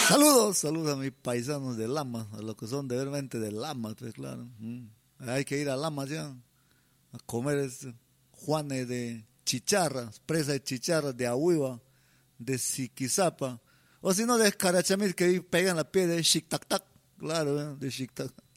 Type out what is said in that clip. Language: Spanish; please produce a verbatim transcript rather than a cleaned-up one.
Saludos, saludos a mis paisanos de Lama, a los que son de veramente de Lama, pues claro. Mm. Hay que ir a Lama ya, a comer este, juanes de chicharras, presa de chicharras de Ahuiva, de Siquizapa, o si no de Carachamil que ahí pegan la pie de Xictac, claro, ¿eh? De Xictac.